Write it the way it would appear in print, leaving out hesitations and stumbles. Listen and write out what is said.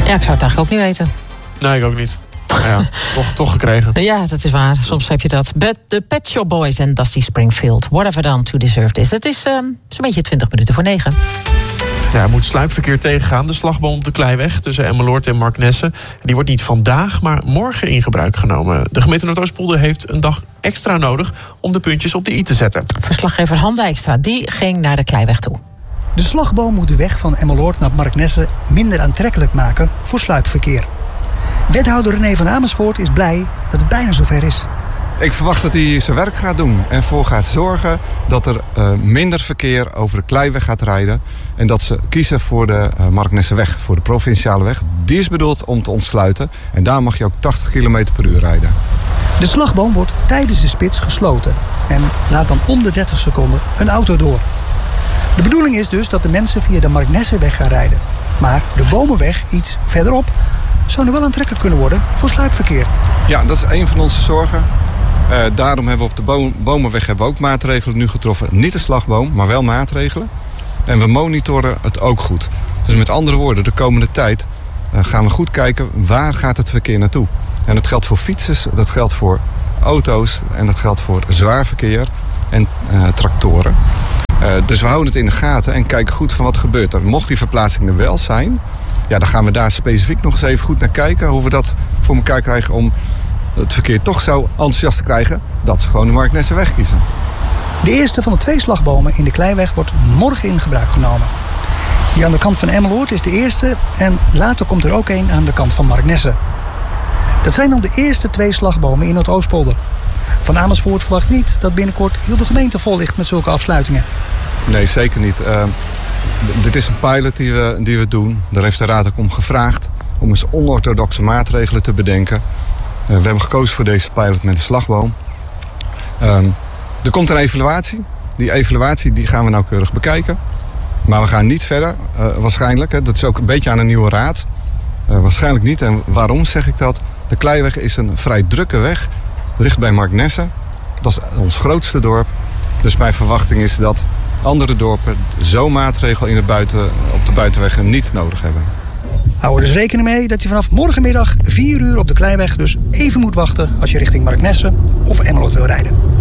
Ja, ik zou het eigenlijk ook niet weten. Nee, ik ook niet. Ja, toch gekregen. Ja, dat is waar. Soms heb je dat. The Pet Shop Boys en Dusty Springfield. What have I done to deserve this? Het is zo'n beetje 20 minuten voor 9. Ja, er moet sluipverkeer tegengaan. De slagboom op de Kleiweg tussen Emmeloord en Marknesse. Die wordt niet vandaag, maar morgen in gebruik genomen. De gemeente Noordoostpolder heeft een dag extra nodig om de puntjes op de i te zetten. Verslaggever Han Dijkstra, die ging naar de Kleiweg toe. De slagboom moet de weg van Emmeloord naar Marknesse minder aantrekkelijk maken voor sluipverkeer. Wethouder René van Amersfoort is blij dat het bijna zover is. Ik verwacht dat hij zijn werk gaat doen en voor gaat zorgen dat er minder verkeer over de Kleiweg gaat rijden. En dat ze kiezen voor de Marknesseweg, voor de provinciale weg. Die is bedoeld om te ontsluiten en daar mag je ook 80 km per uur rijden. De slagboom wordt tijdens de spits gesloten en laat dan om de 30 seconden een auto door. De bedoeling is dus dat de mensen via de Marknesseweg gaan rijden. Maar de Bomenweg iets verderop zou nu wel aantrekkelijk kunnen worden voor sluipverkeer. Ja, dat is een van onze zorgen. Daarom hebben we op de Bomenweg ook maatregelen nu getroffen. Niet de slagboom, maar wel maatregelen. En we monitoren het ook goed. Dus met andere woorden, de komende tijd gaan we goed kijken waar gaat het verkeer naartoe. En dat geldt voor fietsers, dat geldt voor auto's en dat geldt voor zwaar verkeer en tractoren. Dus we houden het in de gaten en kijken goed van wat gebeurt er. Mocht die verplaatsing er wel zijn, ja, dan gaan we daar specifiek nog eens even goed naar kijken. Hoe we dat voor elkaar krijgen om het verkeer toch zo enthousiast te krijgen dat ze gewoon de Marknesseweg kiezen. De eerste van de 2 slagbomen in de Kleiweg wordt morgen in gebruik genomen. Die aan de kant van Emmeloord is de eerste en later komt er ook een aan de kant van Marknesse. Dat zijn dan de eerste 2 slagbomen in Noordoostpolder. Van Amersfoort verwacht niet dat binnenkort heel de gemeente vol ligt met zulke afsluitingen. Nee, zeker niet. Dit is een pilot die we doen. Daar heeft de Raad ook om gevraagd om eens onorthodoxe maatregelen te bedenken. We hebben gekozen voor deze pilot met een slagboom. Er komt een evaluatie. Die evaluatie die gaan we nauwkeurig bekijken. Maar we gaan niet verder, waarschijnlijk. Dat is ook een beetje aan een nieuwe raad. Waarschijnlijk niet. En waarom zeg ik dat? De Kleiweg is een vrij drukke weg. Ligt bij Marknesse. Dat is ons grootste dorp. Dus mijn verwachting is dat andere dorpen zo'n maatregel op de buitenweg niet nodig hebben. Hou er dus rekening mee dat je vanaf morgenmiddag 4 uur op de Kleiweg dus even moet wachten als je richting Marknesse of Emmeloord wil rijden.